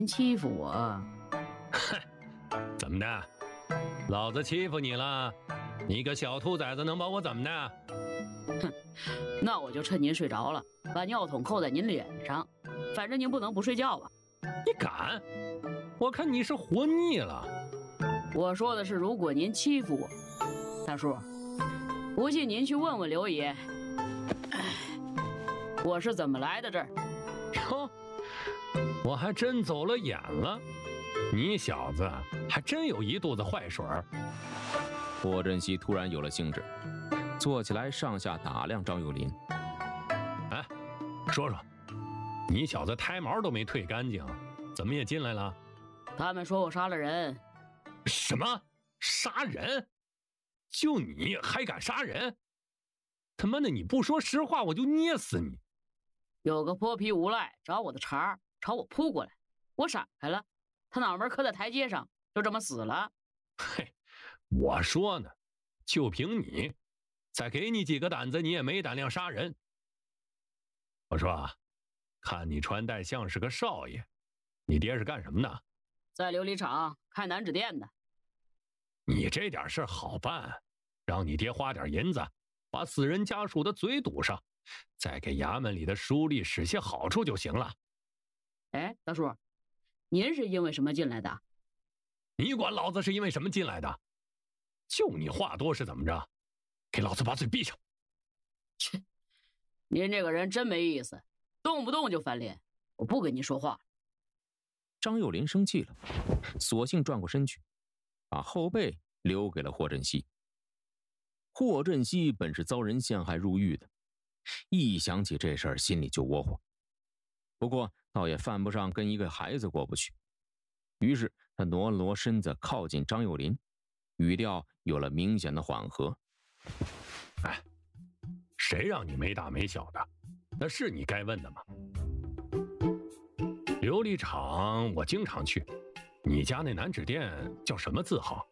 欺负我？ 哼，怎么的？老子欺负你了？你个小兔崽子能把我怎么的？ 哼，那我就趁您睡着了，把尿桶扣在您脸上，反正您不能不睡觉吧？ 你敢？我看你是活腻了。 我说的是，如果您欺负我，大叔，不信您去问问刘爷，我是怎么来的这儿。 哟，我还真走了眼了，你小子还真有一肚子坏水儿。 霍振西突然有了兴致，坐起来上下打量张幼林。 哎，说说，你小子胎毛都没退干净，怎么也进来了？ 他们说我杀了人。 什么？杀人？就你还敢杀人？他妈的，你不说实话我就捏死你！ 有个泼皮无赖找我的茬，朝我扑过来，我闪开了，他脑门磕在台阶上，就这么死了。 嘿，我说呢，就凭你，再给你几个胆子，你也没胆量杀人。我说，看你穿戴像是个少爷，你爹是干什么的？ 在琉璃厂开南纸店的。 你这点事好办，让你爹花点银子，把死人家属的嘴堵上，再给衙门里的书吏使些好处就行了。 哎，大叔，您是因为什么进来的？ 你管老子是因为什么进来的？就你话多是怎么着？给老子把嘴闭上！ 切，您这个人真没意思，动不动就翻脸，我不跟您说话。 张幼林生气了，索性转过身去，把后背留给了霍振西。霍振西本是遭人陷害入狱的，一想起这事儿心里就窝火，不过倒也犯不上跟一个孩子过不去，于是他挪了挪身子靠近张幼林，语调有了明显的缓和。 哎，谁让你没大没小的？那是你该问的吗？琉璃厂我经常去，你家那南纸店叫什么字号？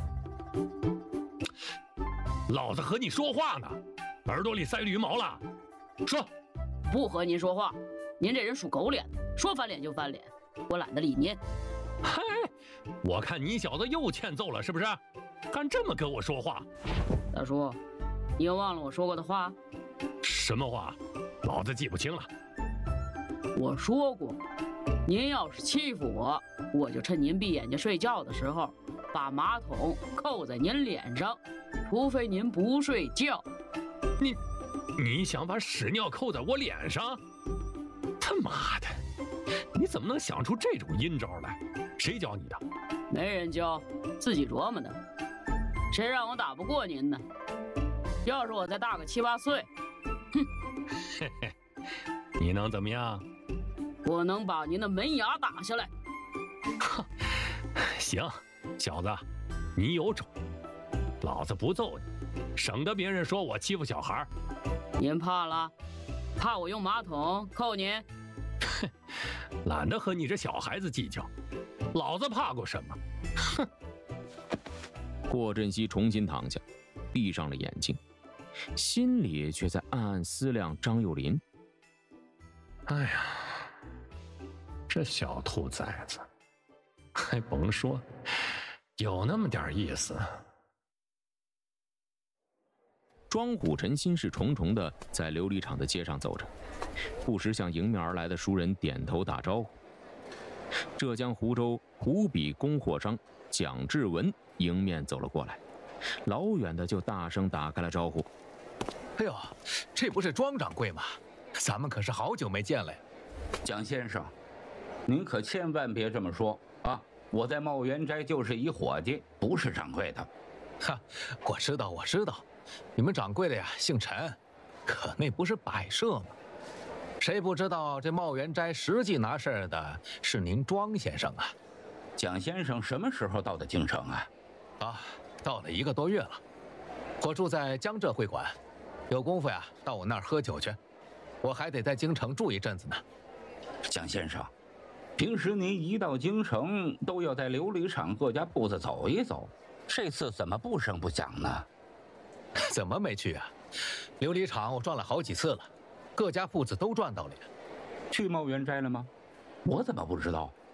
老子和你说话呢，耳朵里塞驴毛了？说。 不和您说话，您这人属狗脸，说翻脸就翻脸，我懒得理您。 嗨，我看你小子又欠揍了是不是？敢这么跟我说话？ 大叔，你又忘了我说过的话？ 什么话？老子记不清了。 我说过，您要是欺负我，我就趁您闭眼睛睡觉的时候，把马桶扣在您脸上，除非您不睡觉。 你想把屎尿扣在我脸上？他妈的，你怎么能想出这种阴招来？谁教你的？ 没人教，自己琢磨的。谁让我打不过您呢？要是我再大个7、8岁，哼， 嘿嘿，你能怎么样？ 我能把您的门牙打下来。 哼，行，小子，你有种，老子不揍你，省得别人说我欺负小孩。 您怕了？怕我用马桶扣您？ 哼，懒得和你这小孩子计较，老子怕过什么？哼！ 霍振西重新躺下，闭上了眼睛，心里却在暗暗思量张幼林。 哎呀，这小兔崽子，还甭说，有那么点意思。 庄虎臣心事重重地在琉璃厂的街上走着，不时向迎面而来的熟人点头打招呼。浙江湖州湖笔供货商蒋志文迎面走了过来，老远的就大声打开了招呼：“ 哎呦，这不是庄掌柜吗？咱们可是好久没见了呀！” 蒋先生，您可千万别这么说啊！我在茂源斋就是一伙计，不是掌柜的。 哈，我知道，你们掌柜的呀姓陈，可那不是摆设吗？谁不知道这茂源斋实际拿事儿的是您庄先生啊？ 蒋先生什么时候到的京城啊？ 啊，到了1个多月了。我住在江浙会馆，有功夫呀到我那儿喝酒去。我还得在京城住一阵子呢。 蒋先生，平时您一到京城都要在琉璃厂各家铺子走一走，这次怎么不声不响呢？ 怎么没去啊？琉璃厂我转了好几次了，各家铺子都转到了呀。 去茂源斋了吗？我怎么不知道？